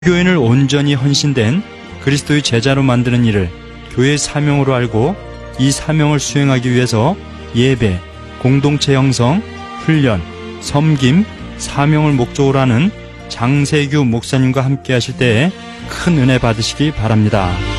교인을 온전히 헌신된 그리스도의 제자로 만드는 일을 교회의 사명으로 알고 이 사명을 수행하기 위해서 예배, 공동체 형성, 훈련, 섬김, 사명을 목적으로 하는 장세규 목사님과 함께 하실 때에 큰 은혜 받으시기 바랍니다.